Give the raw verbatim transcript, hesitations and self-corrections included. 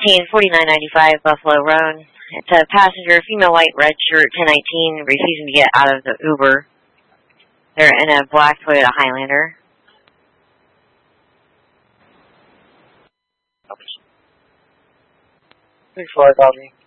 fifteen forty-nine ninety-five Buffalo Road. It's a passenger, female white, red shirt, ten nineteen, refusing to get out of the Uber. They're in a black Toyota Highlander. three four, copy.